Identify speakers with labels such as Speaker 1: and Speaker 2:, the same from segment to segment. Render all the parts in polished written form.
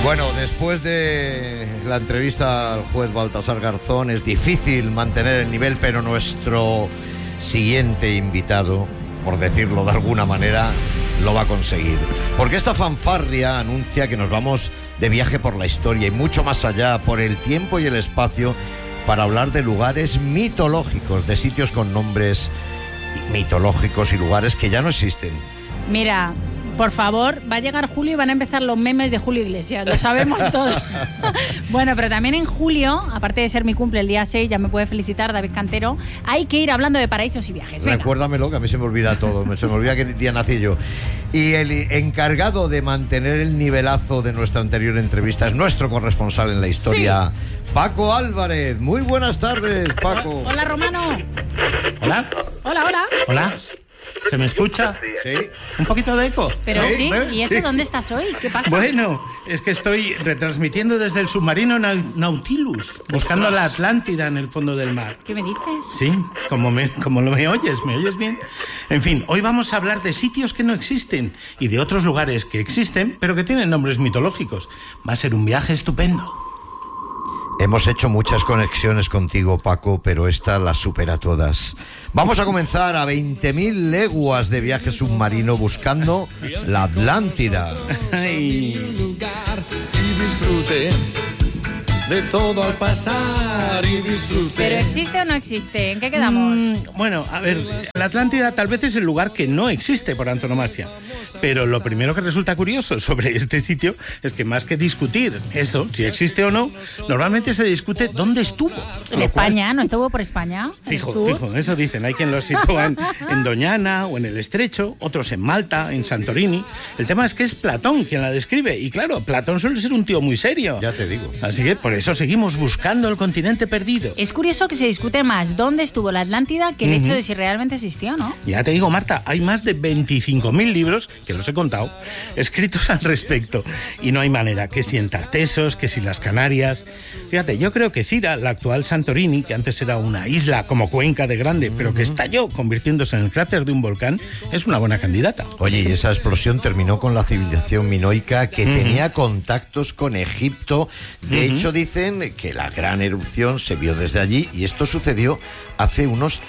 Speaker 1: Bueno, después de la entrevista al juez Baltasar Garzón es difícil mantener el nivel, pero nuestro siguiente invitado, por decirlo de alguna manera, lo va a conseguir. Porque esta fanfarria anuncia que nos vamos de viaje por la historia y mucho más allá, por el tiempo y el espacio, para hablar de lugares mitológicos, de sitios con nombres mitológicos y lugares que ya no existen.
Speaker 2: Mira, por favor, va a llegar julio y van a empezar los memes de Julio Iglesias, lo sabemos todo. Bueno, pero también en julio, aparte de ser mi cumple el día 6, ya me puede felicitar David Cantero, hay que ir hablando de paraísos y viajes. Venga.
Speaker 1: Recuérdamelo, que a mí se me olvida todo, se me olvida qué día nací yo. Y el encargado de mantener el nivelazo de nuestra anterior entrevista es nuestro corresponsal en la historia, sí. Paco Álvarez. Muy buenas tardes, Paco.
Speaker 2: Hola, Romano.
Speaker 3: Hola.
Speaker 2: Hola, hola.
Speaker 3: Hola. ¿Se me escucha?
Speaker 1: Sí.
Speaker 3: ¿Un poquito de eco?
Speaker 2: Pero sí, ¿y eso
Speaker 3: sí.
Speaker 2: dónde estás hoy? ¿Qué pasa?
Speaker 3: Bueno, es que estoy retransmitiendo desde el submarino Nautilus, buscando la Atlántida en el fondo del mar.
Speaker 2: ¿Qué me dices?
Speaker 3: Sí, como me oyes, ¿me oyes bien? En fin, hoy vamos a hablar de sitios que no existen y de otros lugares que existen, pero que tienen nombres mitológicos. Va a ser un viaje estupendo.
Speaker 1: Hemos hecho muchas conexiones contigo, Paco, pero esta las supera todas. Vamos a comenzar a 20.000 leguas de viaje submarino buscando la Atlántida.
Speaker 3: Ay.
Speaker 4: De todo al pasar y disfrute.
Speaker 2: ¿Pero existe o no existe? ¿En qué quedamos?
Speaker 3: Bueno, a ver, la Atlántida tal vez es el lugar que no existe por antonomasia. Pero lo primero que resulta curioso sobre este sitio es que más que discutir eso, si existe o no, normalmente se discute dónde estuvo.
Speaker 2: En España, ¿no estuvo por España?
Speaker 3: Fijo, eso dicen. Hay quien lo sitúan en Doñana o en el Estrecho, otros en Malta, en Santorini. El tema es que es Platón quien la describe. Y claro, Platón suele ser un tío muy serio.
Speaker 1: Ya te digo.
Speaker 3: Así que por eso seguimos buscando el continente perdido.
Speaker 2: Es curioso que se discute más dónde estuvo la Atlántida que el hecho de si realmente existió, ¿no?
Speaker 3: Ya te digo, Marta, hay más de 25.000 libros, que los he contado, escritos al respecto. Y no hay manera, que si en Tartesos, que si las Canarias. Fíjate, yo creo que Cira, la actual Santorini, que antes era una isla como Cuenca de grande, pero que estalló convirtiéndose en el cráter de un volcán, es una buena candidata.
Speaker 1: Oye, y esa explosión terminó con la civilización minoica que tenía contactos con Egipto. De hecho, dicen que la gran erupción se vio desde allí y esto sucedió hace unos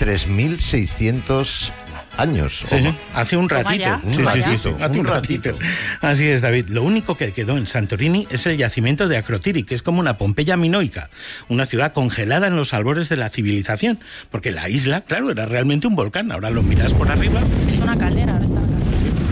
Speaker 1: 3.600 años.
Speaker 3: Sí, hace un ratito.
Speaker 2: Sí,
Speaker 3: hace un ratito. Así es, David. Lo único que quedó en Santorini es el yacimiento de Akrotiri, que es como una Pompeya minoica, una ciudad congelada en los albores de la civilización, porque la isla, claro, era realmente un volcán. Ahora lo miras por arriba.
Speaker 2: Es una caldera, ahora está la caldera.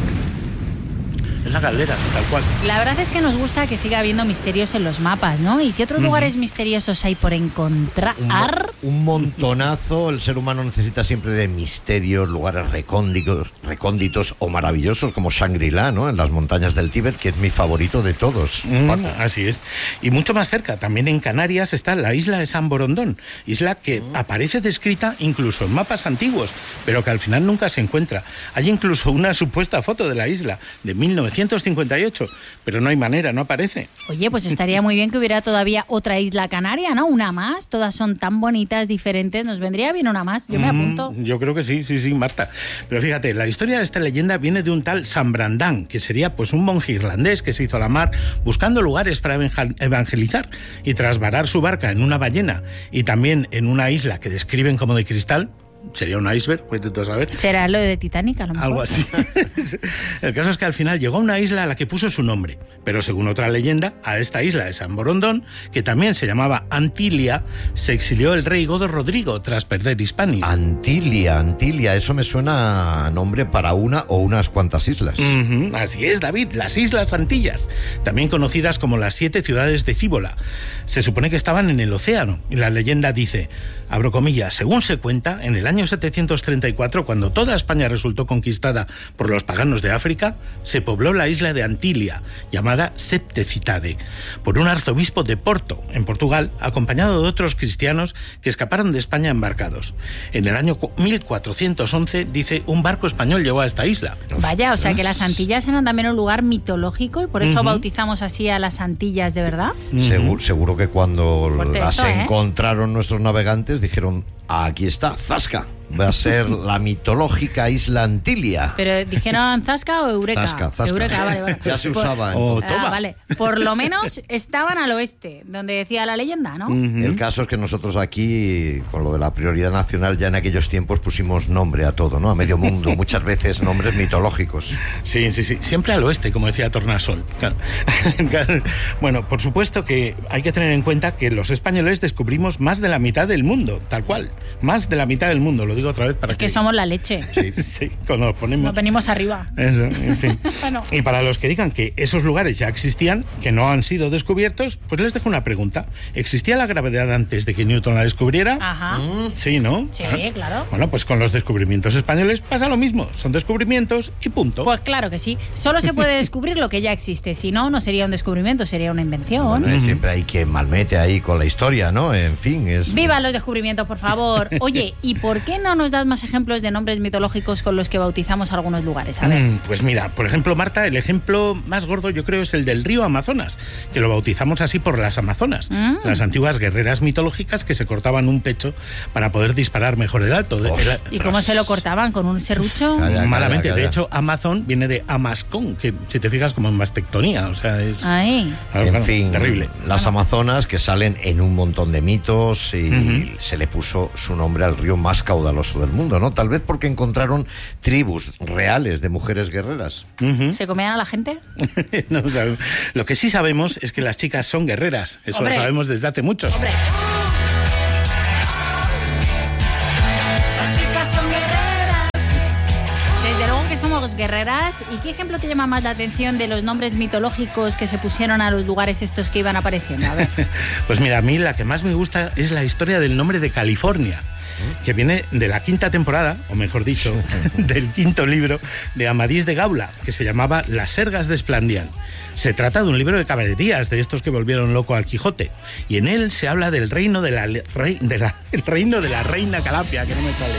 Speaker 3: Es la caldera, tal cual.
Speaker 2: La verdad es que nos gusta que siga habiendo misterios en los mapas, ¿no? ¿Y qué otros lugares misteriosos hay por encontrar?
Speaker 1: Un montonazo. El ser humano necesita siempre de misterios, lugares recónditos o maravillosos como Shangri-La, ¿no? En las montañas del Tíbet, que es mi favorito de todos.
Speaker 3: Así es. Y mucho más cerca, también en Canarias, está la isla de San Borondón, isla que aparece descrita incluso en mapas antiguos, pero que al final nunca se encuentra. Hay incluso una supuesta foto de la isla de 1958, pero no hay manera, no aparece.
Speaker 2: Oye, pues estaría muy bien que hubiera todavía otra isla canaria, ¿no? Una más, todas son tan bonitas, diferentes, nos vendría bien una más, yo me apunto.
Speaker 3: Yo creo que sí, Marta. Pero fíjate, la historia de esta leyenda viene de un tal San Brandán, que sería pues un monje irlandés que se hizo a la mar buscando lugares para evangelizar, y tras varar su barca en una ballena y también en una isla que describen como de cristal, sería un iceberg, vete tú a saber.
Speaker 2: Será lo de Titanic, a lo mejor.
Speaker 3: Algo así. El caso es que al final llegó a una isla a la que puso su nombre, pero según otra leyenda, a esta isla de San Borondón, que también se llamaba Antilia, se exilió el rey Godo Rodrigo tras perder Hispania.
Speaker 1: Antilia, eso me suena a nombre para una o unas cuantas islas.
Speaker 3: Así es, David, las Islas Antillas, también conocidas como las 7 ciudades de Cíbola. Se supone que estaban en el océano, y la leyenda dice, abro comillas, según se cuenta, en el año 734, cuando toda España resultó conquistada por los paganos de África, se pobló la isla de Antilia, llamada Septecitade, por un arzobispo de Porto, en Portugal, acompañado de otros cristianos que escaparon de España embarcados. En el año 1411, dice, un barco español llegó a esta isla.
Speaker 2: Vaya, o sea que las Antillas eran también un lugar mitológico y por eso bautizamos así a las Antillas, ¿de verdad?
Speaker 1: Seguro que cuando
Speaker 2: Fuerte
Speaker 1: las
Speaker 2: esto,
Speaker 1: encontraron nuestros navegantes dijeron, aquí está, zasca. va a ser la mitológica isla Antilia.
Speaker 2: Pero dijeron Zasca o Eureka.
Speaker 1: Zasca.
Speaker 2: Eureka, vale.
Speaker 1: Ya se usaba.
Speaker 3: O toma.
Speaker 2: Vale. Por lo menos estaban al oeste, donde decía la leyenda, ¿no?
Speaker 1: El caso es que nosotros aquí, con lo de la prioridad nacional, ya en aquellos tiempos pusimos nombre a todo, ¿no? A medio mundo, muchas veces nombres mitológicos.
Speaker 3: Sí. Siempre al oeste, como decía Tornasol. Claro. Bueno, por supuesto que hay que tener en cuenta que los españoles descubrimos más de la mitad del mundo, tal cual. Más de la mitad del mundo, lo digo otra vez para
Speaker 2: que somos la leche.
Speaker 3: Sí, cuando nos ponemos...
Speaker 2: Nos venimos arriba.
Speaker 3: Eso, en fin.
Speaker 2: Bueno.
Speaker 3: Y para los que digan que esos lugares ya existían, que no han sido descubiertos, pues les dejo una pregunta. ¿Existía la gravedad antes de que Newton la descubriera?
Speaker 2: Ajá.
Speaker 3: Sí, ¿no?
Speaker 2: Sí, claro.
Speaker 3: Bueno, pues con los descubrimientos españoles pasa lo mismo. Son descubrimientos y punto.
Speaker 2: Pues claro que sí. Solo se puede descubrir lo que ya existe. Si no, no sería un descubrimiento, sería una invención.
Speaker 1: Bueno, siempre hay que malmete ahí con la historia, ¿no? En fin, es...
Speaker 2: ¡Viva los descubrimientos, por favor! Oye, ¿y por qué no nos das más ejemplos de nombres mitológicos con los que bautizamos algunos lugares? A ver.
Speaker 3: Pues mira, por ejemplo, Marta, el ejemplo más gordo yo creo es el del río Amazonas, que lo bautizamos así por las Amazonas, las antiguas guerreras mitológicas que se cortaban un pecho para poder disparar mejor el alto.
Speaker 2: ¿Y cómo se lo cortaban? ¿Con un serrucho?
Speaker 3: Malamente.
Speaker 1: Calla.
Speaker 3: De hecho, Amazon viene de Amascón, que si te fijas como en mastectonía, o sea, es...
Speaker 2: Ay.
Speaker 1: En fin,
Speaker 3: terrible.
Speaker 1: Las Amazonas, que salen en un montón de mitos y se le puso su nombre al río más caudaloso del mundo, ¿no? Tal vez porque encontraron tribus reales de mujeres guerreras.
Speaker 2: ¿Se comían a la gente?
Speaker 3: No, o sea, lo que sí sabemos es que las chicas son guerreras. Eso
Speaker 2: ¡Hombre!
Speaker 3: lo sabemos desde hace mucho.
Speaker 2: ¡Hombre! Desde luego que somos guerreras. ¿Y qué ejemplo te llama más la atención de los nombres mitológicos que se pusieron a los lugares estos que iban apareciendo? A ver.
Speaker 3: Pues mira, a mí la que más me gusta es la historia del nombre de California, que viene de la quinta temporada, o mejor dicho, del quinto libro de Amadís de Gaula, que se llamaba Las Sergas de Esplandián. Se trata de un libro de caballerías, de estos que volvieron loco al Quijote, y en él se habla del reino de la reino de la reina Calafia, que no me sale.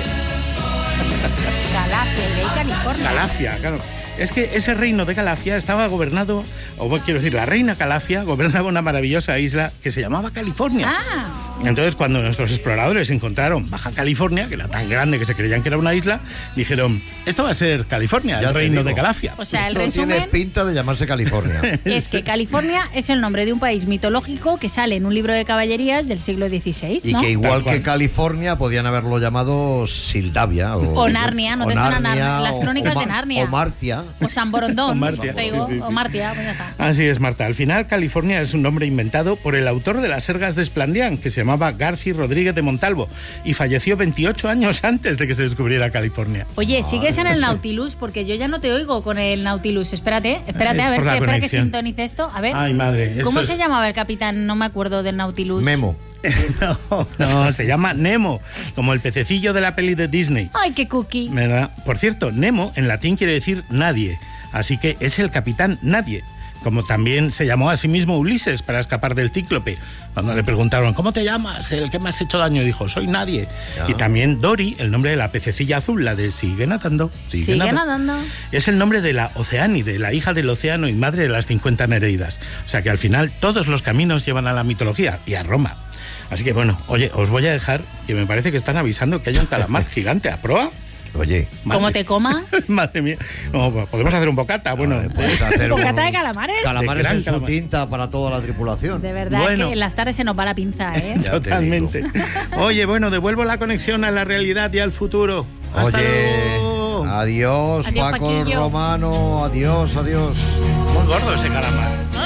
Speaker 2: Calafia, y de ahí California.
Speaker 3: Calafia, claro. Es que ese reino de Calafia estaba gobernado, o quiero decir, la reina Calafia gobernaba una maravillosa isla que se llamaba California. Entonces, cuando nuestros exploradores encontraron Baja California, que era tan grande que se creían que era una isla, dijeron, esto va a ser California,
Speaker 1: Ya
Speaker 3: el
Speaker 1: te
Speaker 3: reino
Speaker 1: digo.
Speaker 3: de Calafia.
Speaker 2: O sea, el
Speaker 1: Esto
Speaker 2: resumen
Speaker 1: tiene pinta de llamarse California.
Speaker 2: es que California es el nombre de un país mitológico que sale en un libro de caballerías del siglo XVI,
Speaker 1: Y
Speaker 2: ¿no?
Speaker 1: que igual
Speaker 3: Tal cual.
Speaker 1: que California podían haberlo llamado Sildavia
Speaker 2: O Narnia, ¿no te suenan
Speaker 1: Narnia,
Speaker 2: las crónicas de Narnia?
Speaker 1: O Martia.
Speaker 2: O San Borondón,
Speaker 3: O Martia,
Speaker 2: te digo,
Speaker 3: sí, sí, sí.
Speaker 2: o Martia, pues ya está.
Speaker 3: Así es, Marta. Al final, California es un nombre inventado por el autor de Las Sergas de Esplandián, que se llamaba Garci Rodríguez de Montalvo, y falleció 28 años antes de que se descubriera California.
Speaker 2: Oye, ¿sigues en el Nautilus? Porque yo ya no te oigo con el Nautilus. Espérate,
Speaker 3: Es
Speaker 2: a ver,
Speaker 3: por la
Speaker 2: espera que
Speaker 3: conexión.
Speaker 2: sintonice esto. A ver.
Speaker 3: Ay, madre. esto
Speaker 2: ¿Cómo
Speaker 3: es-
Speaker 2: se llamaba el capitán? No me acuerdo del Nautilus.
Speaker 1: Memo.
Speaker 3: No, se llama Nemo, como el pececillo de la peli de Disney.
Speaker 2: Ay, qué cookie.
Speaker 3: ¿Verdad? Por cierto, Nemo en latín quiere decir nadie, así que es el capitán nadie. Como también se llamó a sí mismo Ulises para escapar del cíclope. Cuando le preguntaron, ¿cómo te llamas? ¿El que me has hecho daño? Dijo, soy nadie.
Speaker 1: Ya.
Speaker 3: Y también Dory, el nombre de la pececilla azul, la de sigue nadando,
Speaker 2: Sigue nadando.
Speaker 3: es el nombre de la Oceánide, la hija del océano y madre de las 50 Nereidas. O sea que al final todos los caminos llevan a la mitología y a Roma. Así que bueno, oye, os voy a dejar, que me parece que están avisando que hay un calamar gigante a proa.
Speaker 1: Oye,
Speaker 2: ¿Cómo te coma?
Speaker 3: Madre mía. Podemos hacer un bocata. Bueno,
Speaker 1: puedes hacer
Speaker 2: Bocata de calamares.
Speaker 1: calamares
Speaker 3: De gran
Speaker 1: en su
Speaker 3: calamar.
Speaker 1: tinta para toda la tripulación.
Speaker 2: De verdad
Speaker 3: Bueno.
Speaker 2: que en las tardes se nos va la pinza, ¿eh?
Speaker 1: Ya te
Speaker 3: totalmente. Oye, bueno, devuelvo la conexión a la realidad y al futuro. Hasta
Speaker 1: Oye,
Speaker 3: luego.
Speaker 1: adiós,
Speaker 2: Adiós,
Speaker 1: Paco el
Speaker 2: Paquillo.
Speaker 1: Romano, adiós, adiós.
Speaker 3: Muy gordo ese calamar.